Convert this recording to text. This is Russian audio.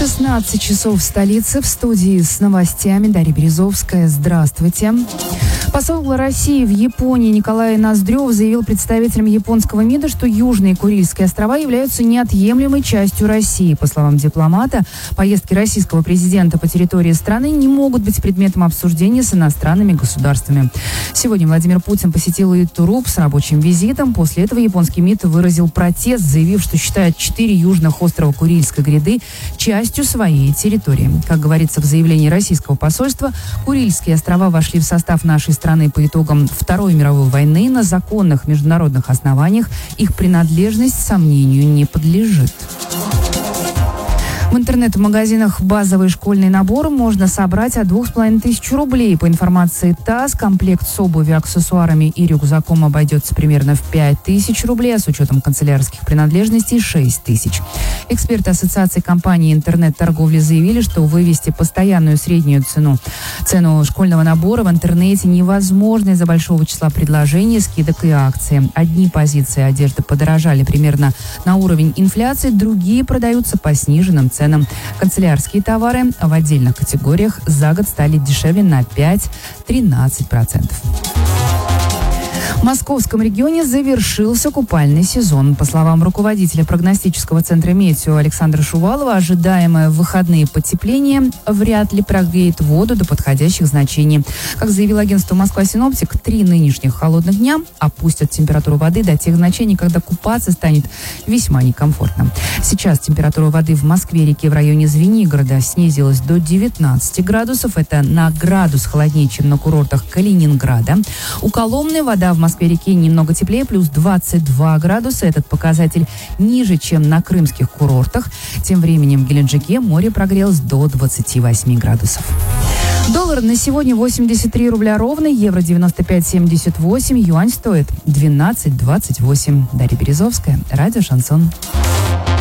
16 часов в столице. В студии с новостями Дарья Березовская. Здравствуйте. Посол России в Японии Николай Ноздрев заявил представителям японского МИДа, что Южные Курильские острова являются неотъемлемой частью России. По словам дипломата, поездки российского президента по территории страны не могут быть предметом обсуждения с иностранными государствами. Сегодня Владимир Путин посетил Итуруп с рабочим визитом. После этого японский МИД выразил протест, заявив, что считает 4 южных острова Курильской гряды частью своей территории. Как говорится в заявлении российского посольства, Курильские острова вошли в состав нашей страны по итогам Второй мировой войны на законных международных основаниях. Их принадлежность сомнению не подлежит. В интернет-магазинах базовый школьный набор можно собрать от 2500 рублей. По информации ТАСС, комплект с обувью, аксессуарами и рюкзаком обойдется примерно в 5000 рублей, а с учетом канцелярских принадлежностей 6000. Эксперты Ассоциации компаний интернет-торговли заявили, что вывести постоянную среднюю цену школьного набора в интернете невозможно из-за большого числа предложений, скидок и акций. Одни позиции одежды подорожали примерно на уровень инфляции, другие продаются по сниженным ценам. Канцелярские товары в отдельных категориях за год стали дешевле на 5-13%. В Московском регионе завершился купальный сезон. По словам руководителя прогностического центра «Метео» Александра Шувалова, ожидаемое в выходные потепление вряд ли прогреет воду до подходящих значений. Как заявил агентство «Москва-Синоптик», 3 нынешних холодных дня опустят температуру воды до тех значений, когда купаться станет весьма некомфортно. Сейчас температура воды в Москве-реке в районе Звенигорода снизилась до 19 градусов. Это на градус холоднее, чем на курортах Калининграда. У Коломны вода в Москве-реке немного теплее, плюс 22 градуса. Этот показатель ниже, чем на крымских курортах. Тем временем в Геленджике море прогрелось до 28 градусов. Доллар на сегодня 83 рубля ровно, евро 95,78, юань стоит 12,28. Дарья Березовская, радио «Шансон».